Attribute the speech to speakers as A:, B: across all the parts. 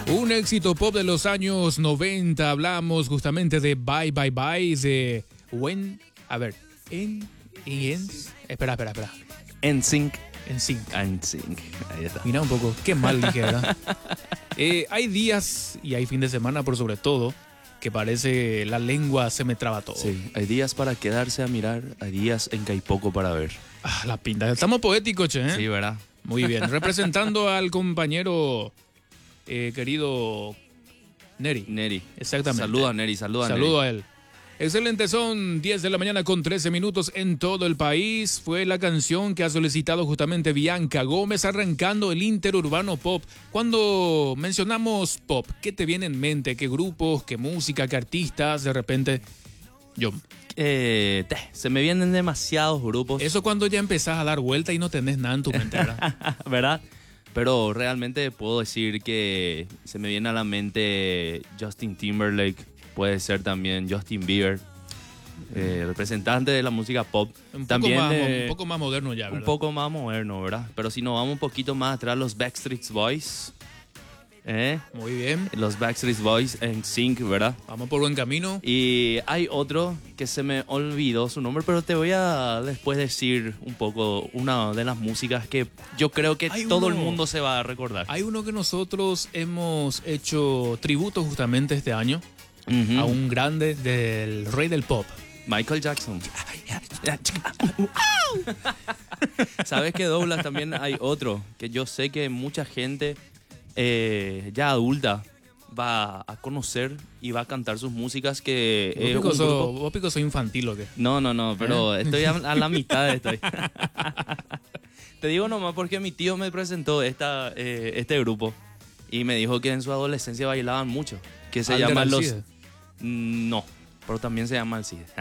A: Un éxito pop de los años 90. Hablamos justamente de Bye Bye Bye, de When... A ver, Espera.
B: NSYNC.
A: NSYNC.
B: NSYNC. Ahí está.
A: Mira un poco, qué mal dije, ¿verdad? Hay días, y hay fin de semana por sobre todo, que parece la lengua se me traba todo.
B: Sí, hay días para quedarse a mirar, hay días en que hay poco para ver.
A: Ah, la pinta. Estamos poéticos, che, ¿eh?
B: Sí, ¿verdad?
A: Muy bien. Representando al compañero querido Neri.
B: Neri.
A: Exactamente.
B: Saluda a Neri, saluda a Neri.
A: Saludo a él. Excelente, son 10 de la mañana con 13 minutos en todo el país. Fue la canción que ha solicitado justamente Bianca Gómez, arrancando el interurbano pop. Cuando mencionamos pop, ¿qué te viene en mente? ¿Qué grupos, qué música, qué artistas? De repente, yo.
B: Se me vienen demasiados grupos.
A: Eso cuando ya empezás a dar vuelta y no tenés nada en tu mente, ¿verdad?
B: ¿Verdad? Pero realmente puedo decir que se me viene a la mente Justin Timberlake, puede ser también Justin Bieber, representante de la música pop.
A: Un
B: También
A: poco más moderno ya, ¿verdad?
B: un poco más moderno, ¿verdad? Pero si nos vamos un poquito más atrás, los Backstreet Boys.
A: Muy bien.
B: Los Backstreet Boys en Sync, ¿verdad?
A: Vamos por buen camino.
B: Y hay otro que se me olvidó su nombre, pero te voy a después decir un poco una de las músicas que yo creo que todo el mundo se va a recordar.
A: Hay uno que nosotros hemos hecho tributo justamente este año a un grande del rey del pop.
B: Michael Jackson. ¿Sabes qué, Douglas? También hay otro que yo sé que mucha gente ya adulta va a conocer y va a cantar sus músicas, que
A: ¿Vos pico soy infantil o qué?
B: No, pero estoy a la mitad estoy. Te digo nomás porque mi tío me presentó este grupo y me dijo que en su adolescencia bailaban mucho, que se llama los... No, pero también se llama el CIDE.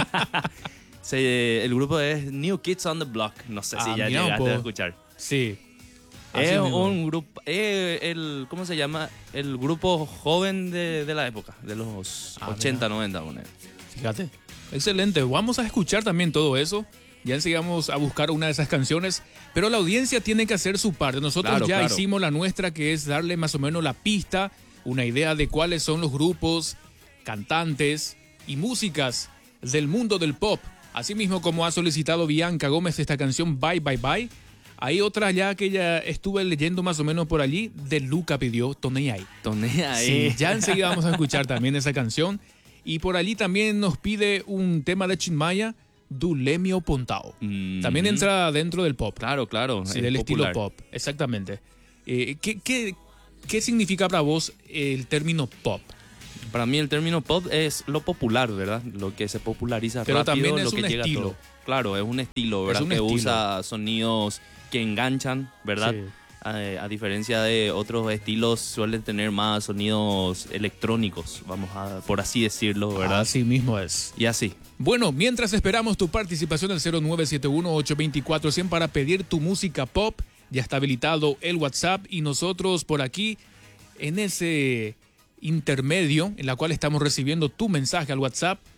B: El grupo es New Kids on the Block, no sé si ya llegaste a escuchar.
A: Sí.
B: Es un grupo, ¿cómo se llama? El grupo joven de la época, de los 80, 90.
A: Fíjate, excelente. Vamos a escuchar también todo eso. Ya enseguida vamos a buscar una de esas canciones. Pero la audiencia tiene que hacer su parte. Nosotros claro. Hicimos la nuestra, que es darle más o menos la pista, una idea de cuáles son los grupos, cantantes y músicas del mundo del pop. Asimismo, como ha solicitado Bianca Gómez esta canción Bye Bye Bye. Hay otra ya que ya estuve leyendo más o menos por allí, de Luca pidió Tonei Aí.
B: Tonei Aí.
A: Sí, ya enseguida vamos a escuchar también esa canción. Y por allí también nos pide un tema de Chinmaya, Du Lemio Pontao. También entra dentro del pop.
B: Claro.
A: Sí, del estilo pop, exactamente. ¿Qué significa para vos el término pop?
B: Para mí el término pop es lo popular, ¿verdad? Lo que se populariza rápido,
A: también es
B: lo que
A: un
B: llega
A: estilo.
B: a todo. Claro, es un estilo, ¿verdad? Usa sonidos que enganchan, ¿verdad? Sí. A diferencia de otros estilos, suelen tener más sonidos electrónicos, por así decirlo, ¿verdad?
A: Así mismo es.
B: Y así.
A: Bueno, mientras esperamos tu participación al 0971-824-100 para pedir tu música pop, ya está habilitado el WhatsApp y nosotros por aquí, en ese intermedio en la cual estamos recibiendo tu mensaje al WhatsApp,